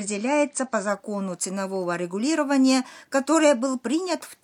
определяется по закону ценового регулирования, который был принят в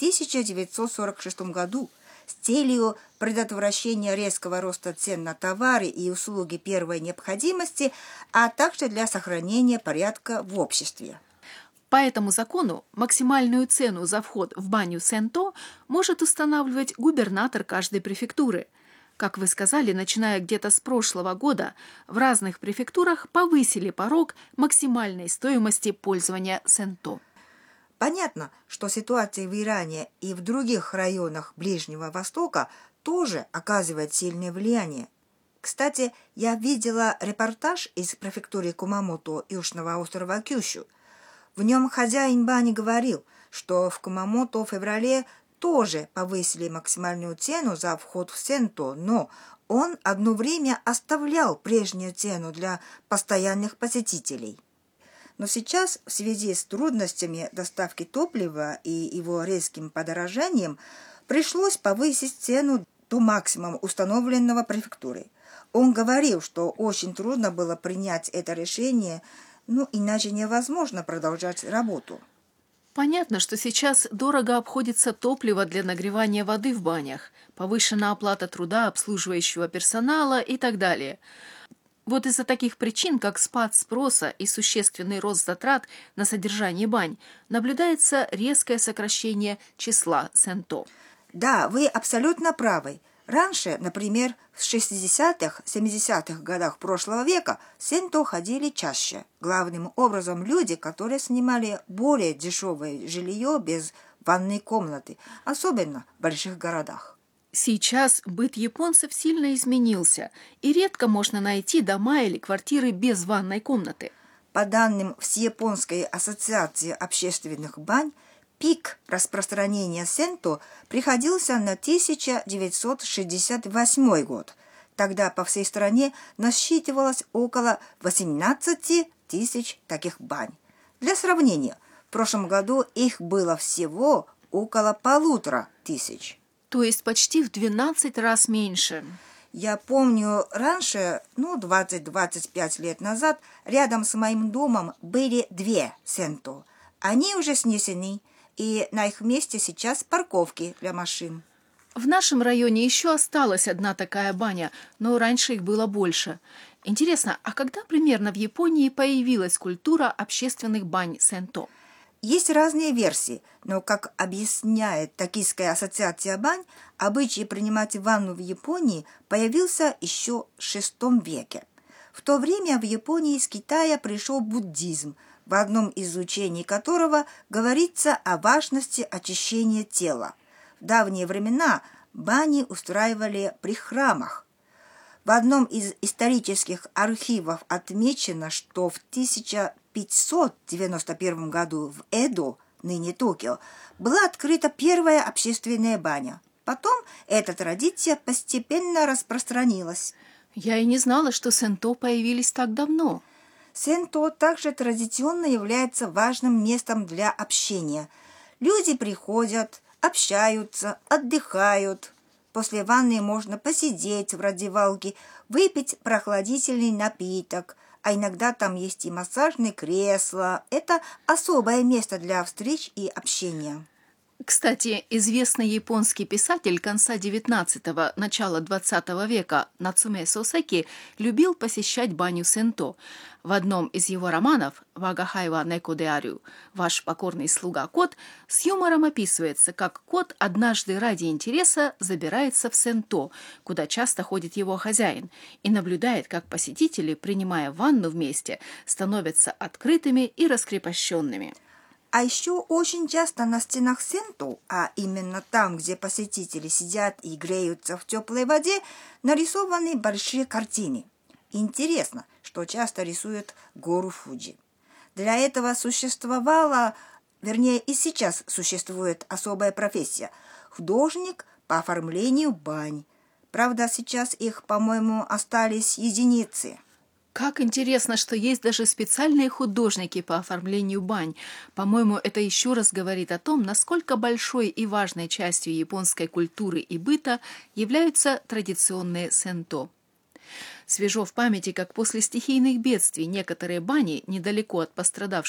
1946 году с целью предотвращения резкого роста цен на товары и услуги первой необходимости, а также для сохранения порядка в обществе. По этому закону максимальную цену за вход в баню Сенто может устанавливать губернатор каждой префектуры. Как вы сказали, начиная где-то с прошлого года, в разных префектурах повысили порог максимальной стоимости пользования Сенто. Понятно, что ситуация в Иране и в других районах Ближнего Востока тоже оказывает сильное влияние. Кстати, я видела репортаж из префектуры Кумамото Южного острова Кюшю. В нем хозяин бани говорил, что в Кумамото в феврале тоже повысили максимальную цену за вход в Сенто, но он одно время оставлял прежнюю цену для постоянных посетителей. Но сейчас, в связи с трудностями доставки топлива и его резким подорожанием, пришлось повысить цену до максимума, установленного префектурой. Он говорил, что очень трудно было принять это решение, иначе невозможно продолжать работу. Понятно, что сейчас дорого обходится топливо для нагревания воды в банях, повышена оплата труда обслуживающего персонала и так далее. Вот из-за таких причин, как спад спроса и существенный рост затрат на содержание бань, наблюдается резкое сокращение числа Сенто. Да, вы абсолютно правы. Раньше, например, в 60-х, 70-х годах прошлого века в Сенто ходили чаще. Главным образом люди, которые снимали более дешевое жилье без ванной комнаты, особенно в больших городах. Сейчас быт японцев сильно изменился, и редко можно найти дома или квартиры без ванной комнаты. По данным Всеяпонской ассоциации общественных бань, пик распространения Сенто приходился на 1968 год. Тогда по всей стране насчитывалось около 18 тысяч таких бань. Для сравнения, в прошлом году их было всего около 1500. То есть почти в 12 раз меньше. Я помню, раньше, 20-25 лет назад, рядом с моим домом были 2 Сенто. Они уже снесены, и на их месте сейчас парковки для машин. В нашем районе еще осталась одна такая баня, но раньше их было больше. Интересно, а когда примерно в Японии появилась культура общественных бань Сенто? Есть разные версии, но, как объясняет Токийская ассоциация бань, обычай принимать ванну в Японии появился еще в VI веке. В то время в Японии из Китая пришел буддизм, в одном из учений которого говорится о важности очищения тела. В давние времена бани устраивали при храмах. В одном из исторических архивов отмечено, что в 1591 году в Эдо, ныне Токио, была открыта первая общественная баня. Потом эта традиция постепенно распространилась. Я и не знала, что Сенто появились так давно. Сенто также традиционно является важным местом для общения. Люди приходят, общаются, отдыхают. После ванны можно посидеть в раздевалке, выпить прохладительный напиток, а иногда там есть и массажные кресла. Это особое место для встреч и общения. Кстати, известный японский писатель конца XIX – начала XX века Нацуме Сосеки любил посещать баню Сенто. В одном из его романов «Вагахай ва неко де арю» «Ваш покорный слуга кот» с юмором описывается, как кот однажды ради интереса забирается в Сенто, куда часто ходит его хозяин, и наблюдает, как посетители, принимая ванну вместе, становятся открытыми и раскрепощенными. А еще очень часто на стенах Сенто, а именно там, где посетители сидят и греются в теплой воде, нарисованы большие картины. Интересно, что часто рисуют гору Фудзи. Для этого существовала, вернее и сейчас существует особая профессия – художник по оформлению бань. Правда, сейчас их, по-моему, остались единицы. Как интересно, что есть даже специальные художники по оформлению бань. По-моему, это еще раз говорит о том, насколько большой и важной частью японской культуры и быта являются традиционные сенто. Свежо в памяти, как после стихийных бедствий некоторые бани недалеко от пострадавших